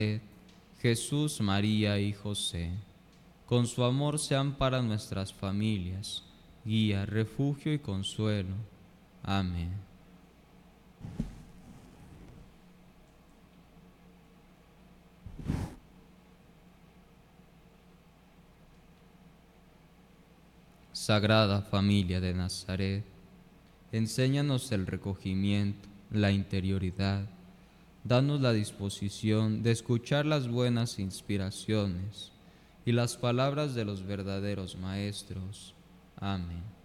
Jesús, María y José. Con su amor se amparan nuestras familias, guía, refugio y consuelo. Amén. Sagrada Familia de Nazaret, enséñanos el recogimiento, la interioridad. Danos la disposición de escuchar las buenas inspiraciones y las palabras de los verdaderos maestros. Amén.